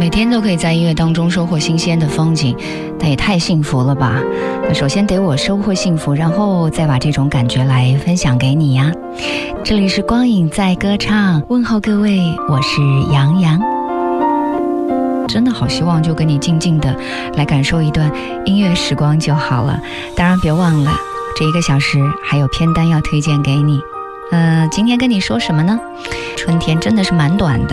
每天都可以在音乐当中收获新鲜的风景，那也太幸福了吧。那首先得我收获幸福，然后再把这种感觉来分享给你呀。这里是光影在歌唱，问候各位，我是杨洋。真的好希望就跟你静静的来感受一段音乐时光就好了。当然别忘了这1个小时还有片单要推荐给你。今天跟你说什么呢？春天真的是蛮短的，